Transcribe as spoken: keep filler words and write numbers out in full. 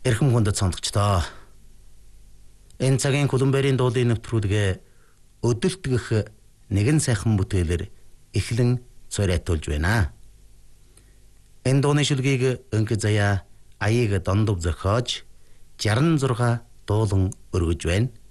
Эрхэм хүндэт сонсогчдоо. Энэ цагийн Колумберийн дуулын нэвтрүүлгээ өдөлтгөх нэгэн сайхан бүтээлэр эхлэн цорайтуулж байна. Энэ дууны шүлгийг Өнг Заяа аяыг дондов зохиож шестьдесят шесть дуулан өргөж байна.